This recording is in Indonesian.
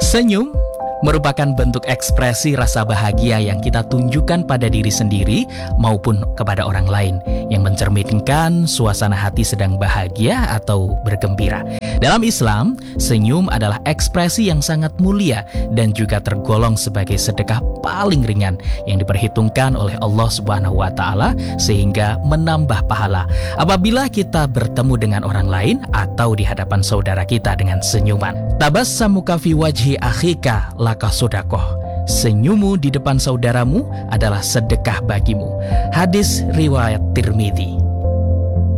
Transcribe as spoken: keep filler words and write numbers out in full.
Senyum merupakan bentuk ekspresi rasa bahagia yang kita tunjukkan pada diri sendiri maupun kepada orang lain, yang mencerminkan suasana hati sedang bahagia atau bergembira. Dalam Islam, senyum adalah ekspresi yang sangat mulia dan juga tergolong sebagai sedekah paling ringan yang diperhitungkan oleh Allah Subhanahu wa taala, sehingga menambah pahala apabila kita bertemu dengan orang lain atau di hadapan saudara kita dengan senyuman. Tabassamuka fi wajhi akhika laka sodakoh. Senyummu di depan saudaramu adalah sedekah bagimu. Hadis riwayat Tirmidzi.